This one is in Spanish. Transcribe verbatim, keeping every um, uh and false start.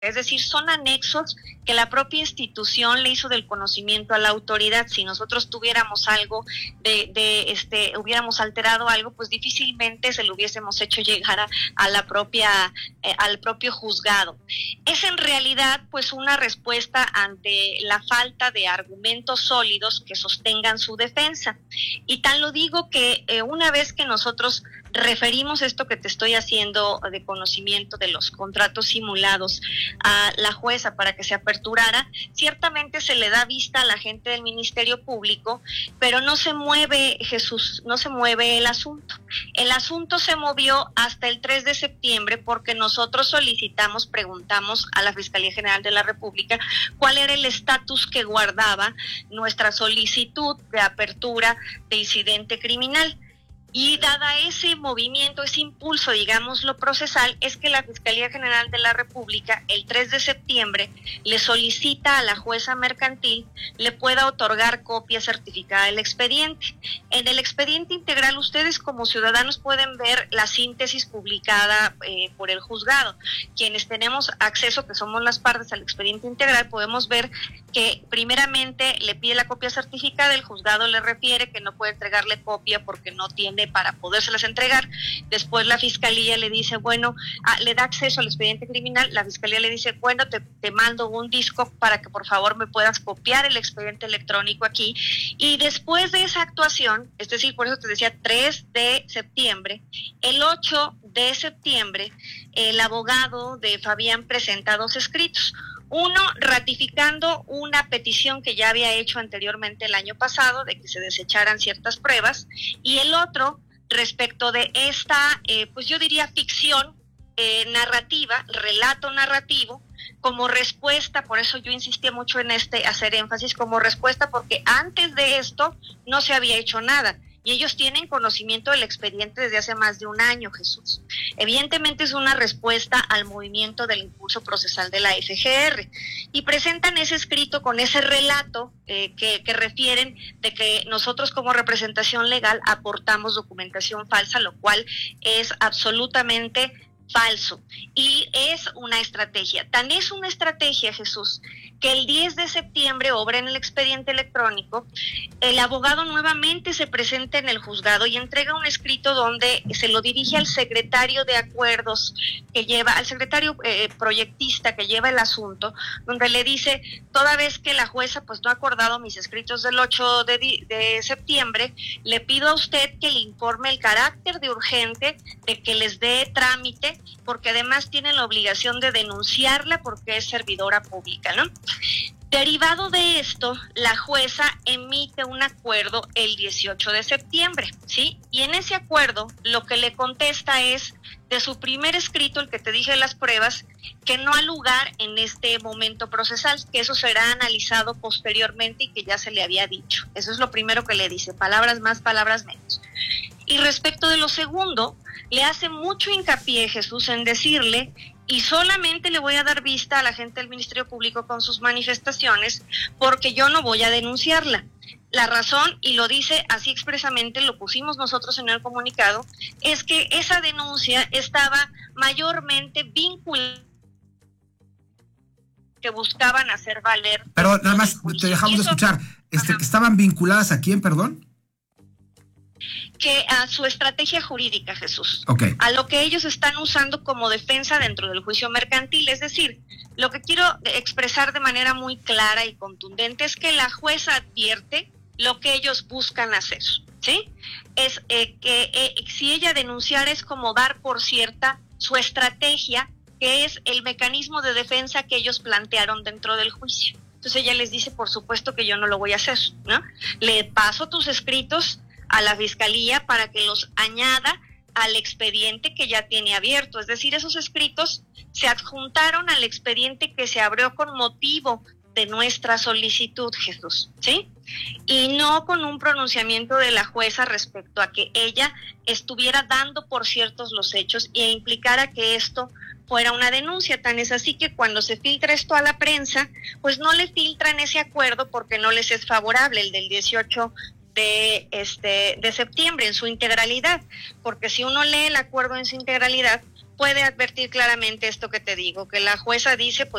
Es decir, son anexos que la propia institución le hizo del conocimiento a la autoridad. Si nosotros tuviéramos algo de, de este, hubiéramos alterado algo, pues difícilmente se lo hubiésemos hecho llegar a, a la propia, eh, al propio juzgado. Es en realidad, pues, una respuesta ante la falta de argumentos sólidos que sostengan su defensa. Y tan lo digo que eh, una vez que nosotros referimos esto que te estoy haciendo de conocimiento de los contratos simulados a la jueza para que se aperturara, ciertamente se le da vista a la gente del Ministerio Público, pero no se mueve, Jesús, no se mueve el asunto. El asunto se movió hasta el tres de septiembre porque nosotros solicitamos, preguntamos a la Fiscalía General de la República cuál era el estatus que guardaba nuestra solicitud de apertura de incidente criminal. Y dada ese movimiento, ese impulso, digámoslo, procesal, es que la Fiscalía General de la República el tres de septiembre le solicita a la jueza mercantil le pueda otorgar copia certificada del expediente. En el expediente integral ustedes como ciudadanos pueden ver la síntesis publicada eh, por el juzgado. Quienes tenemos acceso, que somos las partes al expediente integral, podemos ver que primeramente le pide la copia certificada, el juzgado le refiere que no puede entregarle copia porque no tiene para podérselas entregar. Después la fiscalía le dice, bueno, ah, le da acceso al expediente criminal, la fiscalía le dice, bueno, te, te mando un disco para que por favor me puedas copiar el expediente electrónico aquí. Y después de esa actuación, es decir, por eso te decía tres de septiembre, el ocho de septiembre, el abogado de Fabián presenta dos escritos. Uno, ratificando una petición que ya había hecho anteriormente el año pasado de que se desecharan ciertas pruebas, y el otro respecto de esta, eh, pues yo diría ficción eh, narrativa, relato narrativo, como respuesta, por eso yo insistía mucho en este hacer énfasis, como respuesta porque antes de esto no se había hecho nada. Y ellos tienen conocimiento del expediente desde hace más de un año, Jesús. Evidentemente es una respuesta al movimiento del impulso procesal de la F G R. Y presentan ese escrito con ese relato eh, que, que refieren de que nosotros como representación legal aportamos documentación falsa, lo cual es absolutamente falso. Y es una estrategia. Tan es una estrategia, Jesús, que el diez de septiembre, obra en el expediente electrónico, el abogado nuevamente se presenta en el juzgado y entrega un escrito donde se lo dirige al secretario de acuerdos que lleva, al secretario eh, proyectista que lleva el asunto, donde le dice, toda vez que la jueza pues no ha acordado mis escritos del ocho de septiembre, le pido a usted que le informe el carácter de urgente, de que les dé trámite, porque además tienen la obligación de denunciarla porque es servidora pública, ¿no? Derivado de esto, la jueza emite un acuerdo el dieciocho de septiembre, ¿sí? Y en ese acuerdo lo que le contesta es de su primer escrito, el que te dije de las pruebas, que no ha lugar en este momento procesal, que eso será analizado posteriormente y que ya se le había dicho. Eso es lo primero que le dice, palabras más, palabras menos. Y respecto de lo segundo, le hace mucho hincapié, Jesús, en decirle, y solamente le voy a dar vista a la gente del Ministerio Público con sus manifestaciones, porque yo no voy a denunciarla. La razón, y lo dice así expresamente, lo pusimos nosotros en el comunicado, es que esa denuncia estaba mayormente vinculada que buscaban hacer valer. Pero nada más te dejamos de escuchar, este, que estaban vinculadas a quién, perdón. Que a su estrategia jurídica, Jesús, okay. A lo que ellos están usando como defensa dentro del juicio mercantil. Es decir, lo que quiero expresar de manera muy clara y contundente es que la jueza advierte lo que ellos buscan hacer, ¿sí? Es eh, que eh, si ella denunciara es como dar por cierta su estrategia, que es el mecanismo de defensa que ellos plantearon dentro del juicio. Entonces ella les dice, por supuesto que yo no lo voy a hacer, ¿no? Le paso tus escritos a la fiscalía para que los añada al expediente que ya tiene abierto. Es decir, esos escritos se adjuntaron al expediente que se abrió con motivo de nuestra solicitud, Jesús, ¿sí? Y no con un pronunciamiento de la jueza respecto a que ella estuviera dando por ciertos los hechos e implicara que esto fuera una denuncia. Tan es así que cuando se filtra esto a la prensa, pues no le filtran ese acuerdo porque no les es favorable, el del dieciocho de este de septiembre en su integralidad, porque si uno lee el acuerdo en su integralidad, puede advertir claramente esto que te digo, que la jueza dice, pues